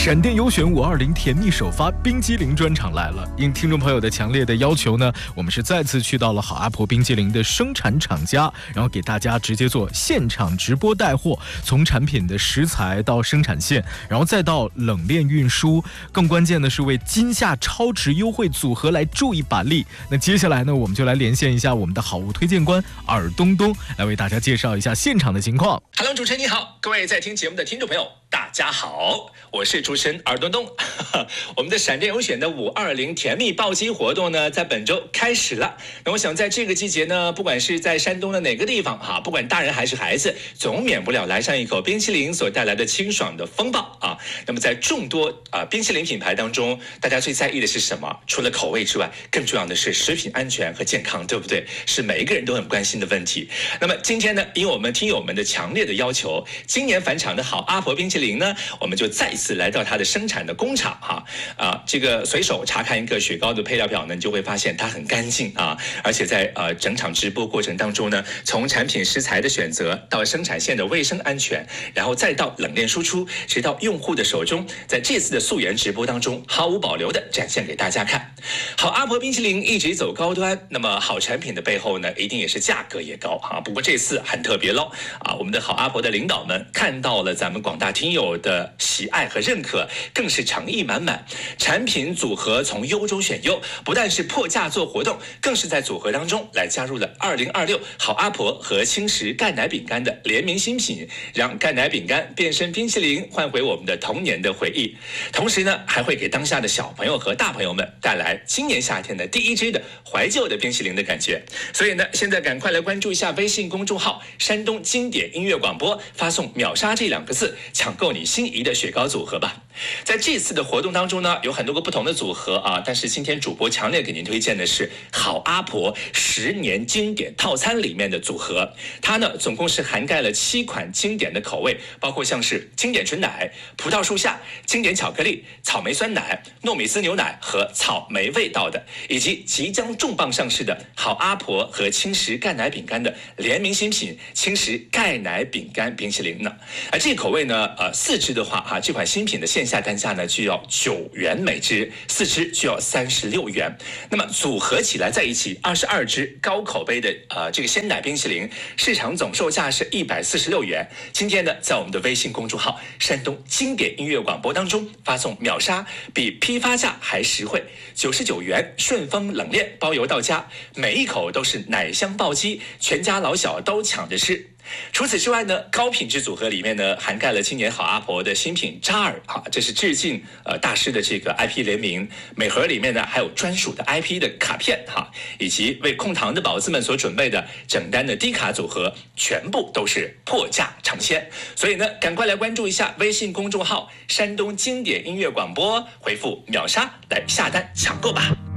闪电优选520甜蜜首发冰激凌专场来了！应听众朋友的强烈的要求呢，我们是再次去到了好阿婆冰激凌的生产厂家，然后给大家直接做现场直播带货，从产品的食材到生产线，然后再到冷链运输，更关键的是为今夏超值优惠组合来助一把力。那接下来呢，我们就来连线一下我们的好物推荐官尔东东，来为大家介绍一下现场的情况。 Hello， 主持人你好，各位在听节目的听众朋友，大家好，我是主持人尔东东。我们的闪电优选的520甜蜜暴击活动呢，在本周开始了。那我想在这个季节呢，不管是在山东的哪个地方哈，不管大人还是孩子，总免不了来上一口冰淇淋所带来的清爽的风暴啊。那么在众多冰淇淋品牌当中，大家最在意的是什么？除了口味之外，更重要的是食品安全和健康，对不对？是每一个人都很关心的问题。那么今天呢，因为我们听友们的强烈的要求，今年返场的好阿婆冰淇淋呢，我们就再次来到它的生产的工厂这个随手查看一个雪糕的配料表呢，你就会发现它很干净啊，而且在整场直播过程当中呢，从产品食材的选择到生产线的卫生安全，然后再到冷链输出，直到用户的手中，在这次的素颜直播当中毫无保留的展现给大家看。好阿婆冰淇淋一直走高端，那么好产品的背后呢，一定也是价格也高哈。不过这次很特别喽我们的好阿婆的领导们看到了咱们广大听友的喜爱和认可，更是诚意满满。产品组合从优中选优，不但是破价做活动，更是在组合当中来加入了2026好阿婆和轻食钙奶饼干的联名新品，让钙奶饼干变身冰淇淋，换回我们的童年的回忆。同时呢，还会给当下的小朋友和大朋友们带来今年夏天的第一支的怀旧的冰淇淋的感觉。所以呢，现在赶快来关注一下微信公众号山东经典音乐广播，发送秒杀这2个字，抢购你心仪的雪糕组合吧。在这次的活动当中呢，有很多个不同的组合但是今天主播强烈给您推荐的是好阿婆10年经典套餐里面的组合。它呢总共是涵盖了7款经典的口味，包括像是经典纯奶、葡萄树下、经典巧克力、草莓酸奶、糯米丝牛奶和草莓味道的，以及即将重磅上市的好阿婆和轻食钙奶饼干的联名新品轻食钙奶饼干冰淇淋呢。而这口味呢4支的话这款新品的线下单价呢就要9元每支，4支就要36元。那么组合起来在一起22支高口碑的这个鲜奶冰淇淋，市场总售价是146元。今天呢，在我们的微信公众号山东经典音乐广播当中发送秒杀，比批发价还实惠，99元顺丰冷链包邮到家，每一口都是奶香暴击，全家老小都抢着吃。除此之外呢，高品质组合里面呢，涵盖了今年好阿婆的新品扎尔这是致敬大师的这个 IP 联名，每盒里面呢还有专属的 IP 的卡片以及为控糖的宝子们所准备的整单的低卡组合，全部都是破价尝鲜。所以呢，赶快来关注一下微信公众号山东经典音乐广播，回复秒杀来下单抢购吧。